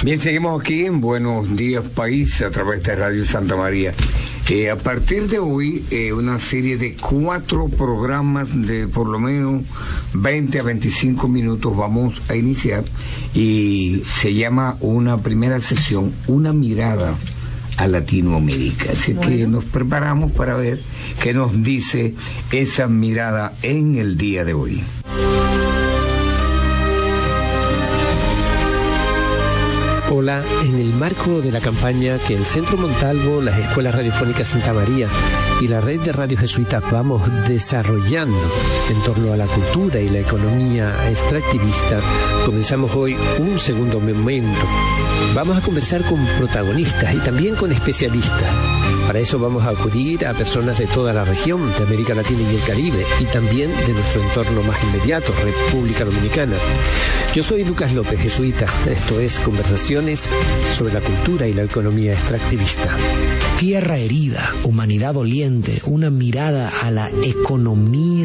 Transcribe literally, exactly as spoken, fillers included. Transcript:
Bien, seguimos aquí en Buenos Días País a través de Radio Santa María. Eh, a partir de hoy, eh, una serie de cuatro programas de por lo menos veinte a veinticinco minutos vamos a iniciar, y se llama una primera sesión, Una mirada a Latinoamérica. Así bueno. que nos preparamos para ver qué nos dice esa mirada en el día de hoy. Hola, en el marco de la campaña que el Centro Montalvo, las Escuelas Radiofónicas Santa María y la Red de Radio Jesuitas vamos desarrollando en torno a la cultura y la economía extractivista, comenzamos hoy un segundo momento. Vamos a conversar con protagonistas y también con especialistas. Para eso vamos a acudir a personas de toda la región, de América Latina y el Caribe, y también de nuestro entorno más inmediato, República Dominicana. Yo soy Lucas López, jesuita. Esto es Conversaciones sobre la cultura y la economía extractivista. Tierra herida, humanidad doliente, una mirada a la economía